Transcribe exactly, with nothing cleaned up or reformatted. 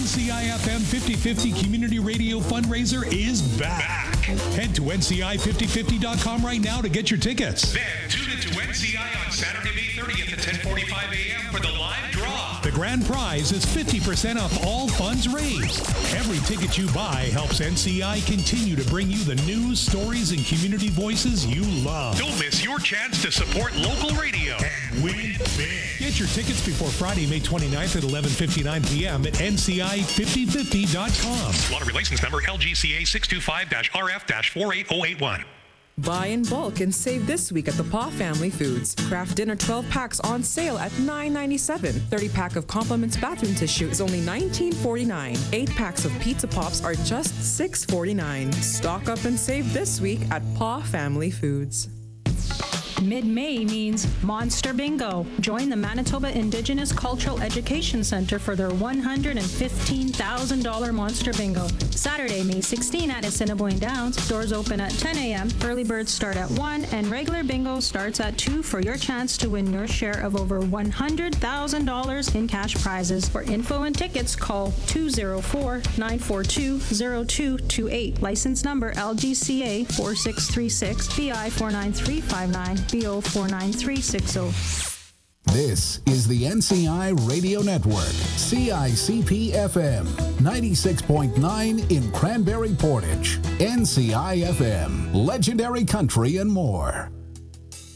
N C I F M fifty fifty Community Radio Fundraiser is back. back. Head to N C I fifty fifty dot com right now to get your tickets. Then tune into N C I on Saturday, May thirtieth at ten forty-five a.m. for the live draw. The grand prize is fifty percent off all funds raised. Every ticket you buy helps N C I continue to bring you the news, stories, and community voices you love. Don't miss your chance to support local radio and win big. Get your tickets before Friday, May twenty-ninth at eleven fifty-nine p.m. at N C I fifty fifty dot com. Lottery license number L G C A six two five R F four eight zero eight one. Buy in bulk and save this week at the Paw Family Foods. Kraft Dinner twelve packs on sale at nine ninety-seven. thirty pack of Compliments bathroom tissue is only nineteen forty-nine. eight packs of Pizza Pops are just six forty-nine. Stock up and save this week at Paw Family Foods. Mid-May means Monster Bingo. Join the Manitoba Indigenous Cultural Education Center for their one hundred fifteen thousand dollars Monster Bingo. Saturday, May sixteenth at Assiniboine Downs. Doors open at ten a.m. Early birds start at one and regular bingo starts at two for your chance to win your share of over one hundred thousand dollars in cash prizes. For info and tickets, call two oh four, nine four two, oh two two eight. License number L G C A four six three six, B I four nine three five nine. B O four nine three six zero. This is the N C I Radio Network, C I C P F M, ninety-six point nine in Cranberry Portage, N C I F M, Legendary Country and more.